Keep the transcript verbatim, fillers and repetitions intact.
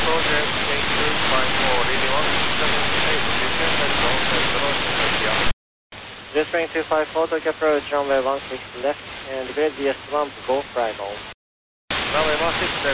approach at eight two five four, leading one six seven eight, descend and go central India. Jet train two five four, Tokyo approach, runway one six left, and grid V S one, Golf right on. Runway one six left.